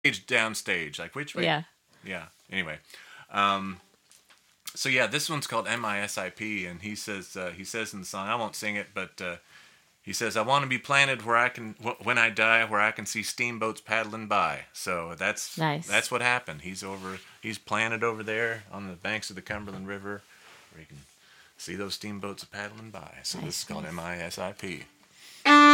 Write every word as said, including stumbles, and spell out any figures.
Stage downstage. Like which way? Yeah. Yeah. Anyway, um, so yeah, this one's called M I S I P, and he says uh, he says in the song, I won't sing it, but uh, he says, I want to be planted where I can, wh- when I die, where I can see steamboats paddling by. So that's Nice. that's what happened. He's over, he's planted over there on the banks of the Cumberland River, where you can see those steamboats paddling by. So Nice, this is called nice. M I S I P.